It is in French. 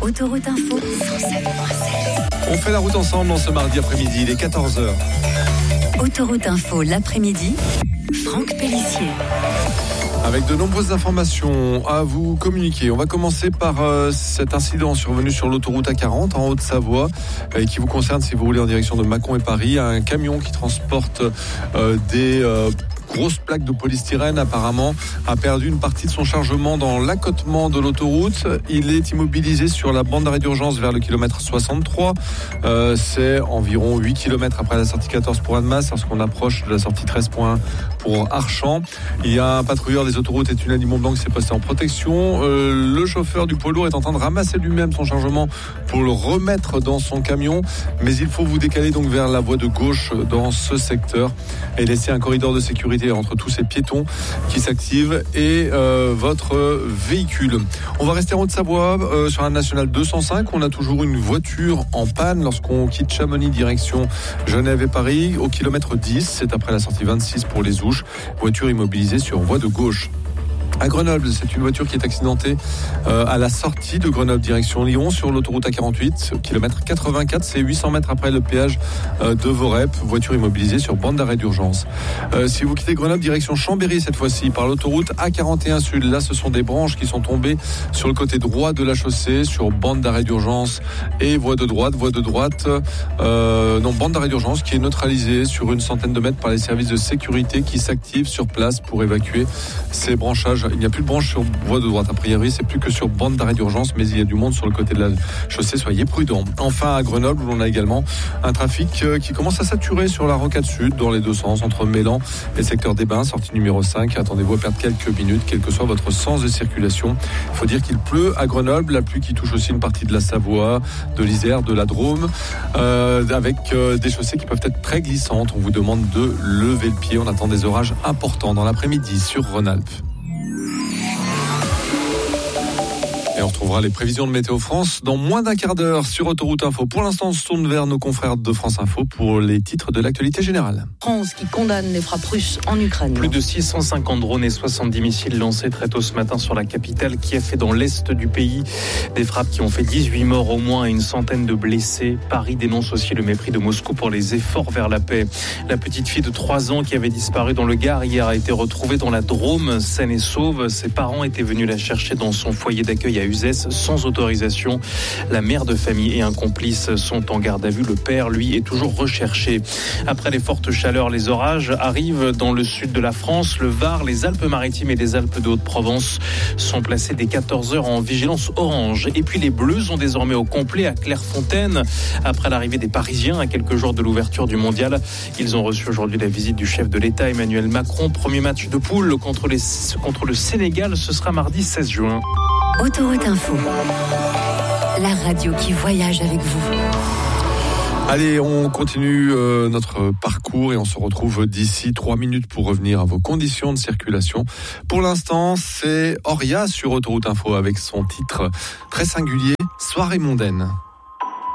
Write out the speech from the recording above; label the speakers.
Speaker 1: Autoroute Info 107.7.
Speaker 2: On fait la route ensemble en ce mardi après-midi, il est 14h.
Speaker 1: Autoroute Info l'après-midi, Franck Pellissier.
Speaker 2: Avec de nombreuses informations à vous communiquer. On va commencer par cet incident survenu sur l'autoroute A40 en Haute-Savoie qui vous concerne si vous roulez en direction de Mâcon et Paris. Un camion qui transporte des grosses plaques de polystyrène apparemment a perdu une partie de son chargement dans l'accotement de l'autoroute. Il est immobilisé sur la bande d'arrêt d'urgence vers le kilomètre 63. C'est environ 8 km après la sortie 14 pour Annemasse, lorsqu'on approche de la sortie 13.1 pour Archamps. Il y a un patrouilleur des autoroutes et tunnels du Mont-Blanc qui s'est posté en protection. Le chauffeur du poids lourd est en train de ramasser lui-même son chargement pour le remettre dans son camion, mais il faut vous décaler donc vers la voie de gauche dans ce secteur et laisser un corridor de sécurité entre tous ces piétons qui s'activent et votre véhicule. On va rester en Haute-Savoie sur la nationale 205. On a toujours une voiture en panne lorsqu'on quitte Chamonix direction Genève et Paris au kilomètre 10. C'est après la sortie 26 pour les Ouches. Voiture immobilisée sur voie de gauche. À Grenoble, c'est une voiture qui est accidentée à la sortie de Grenoble direction Lyon sur l'autoroute A48, kilomètre 84, c'est 800 mètres après le péage de Vorep, voiture immobilisée sur bande d'arrêt d'urgence. Si vous quittez Grenoble direction Chambéry cette fois-ci par l'autoroute A41 Sud, là ce sont des branches qui sont tombées sur le côté droit de la chaussée sur bande d'arrêt d'urgence et bande d'arrêt d'urgence qui est neutralisée sur une centaine de mètres par les services de sécurité qui s'activent sur place pour évacuer ces branchages. Il n'y a plus de branche sur voie de droite. A priori, c'est plus que sur bande d'arrêt d'urgence, mais il y a du monde sur le côté de la chaussée. Soyez prudents. Enfin, à Grenoble, où on a également un trafic qui commence à saturer sur la rocade sud, dans les deux sens, entre Mélan et le secteur des Bains, sortie numéro 5. Attendez-vous à perdre quelques minutes, quel que soit votre sens de circulation. Il faut dire qu'il pleut à Grenoble, la pluie qui touche aussi une partie de la Savoie, de l'Isère, de la Drôme, avec des chaussées qui peuvent être très glissantes. On vous demande de lever le pied. On attend des orages importants dans l'après-midi sur Rhône-Alpes. Et on retrouvera les prévisions de Météo France dans moins d'un quart d'heure sur Autoroute Info. Pour l'instant, on se tourne vers nos confrères de France Info pour les titres de l'actualité générale.
Speaker 3: France qui condamne les frappes russes en Ukraine.
Speaker 4: Plus de 650 drones et 70 missiles lancés très tôt ce matin sur la capitale Kiev et dans l'est du pays. Des frappes qui ont fait 18 morts au moins et une centaine de blessés. Paris dénonce aussi le mépris de Moscou pour les efforts vers la paix. La petite fille de 3 ans qui avait disparu dans le Gard hier a été retrouvée dans la Drôme, saine et sauve. Ses parents étaient venus la chercher dans son foyer d'accueil à Uzès sans autorisation. La mère de famille et un complice sont en garde à vue. Le père, lui, est toujours recherché. Après les fortes chaleurs, les orages arrivent dans le sud de la France. Le Var, les Alpes-Maritimes et les Alpes de Haute-Provence sont placés dès 14h en vigilance orange. Et puis les Bleus sont désormais au complet à Clairefontaine. Après l'arrivée des Parisiens à quelques jours de l'ouverture du mondial, ils ont reçu aujourd'hui la visite du chef de l'État Emmanuel Macron. Premier match de poule contre le Sénégal, ce sera mardi 16 juin.
Speaker 1: Autoroute Info, la radio qui voyage avec vous.
Speaker 2: Allez, on continue notre parcours et on se retrouve d'ici 3 minutes pour revenir à vos conditions de circulation. Pour l'instant, c'est Oria sur Autoroute Info avec son titre très singulier, Soirée mondaine.